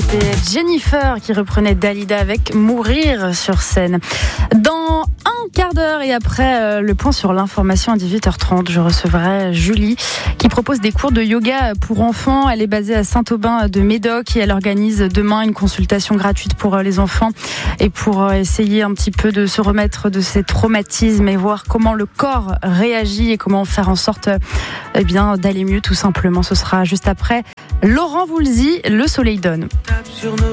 c'était Jennifer qui reprenait Dalida avec Mourir sur scène. Dans un quart d'heure et après le point sur l'information à 18h30, je recevrai Julie qui propose des cours de yoga pour enfants. Elle est basée à Saint-Aubin de Médoc et elle organise demain une consultation gratuite pour les enfants et pour essayer un petit peu de se remettre de ces traumatismes et voir comment le corps réagit et comment faire en sorte d'aller mieux tout simplement. Ce sera juste après Laurent Voulzy, Le Soleil donne.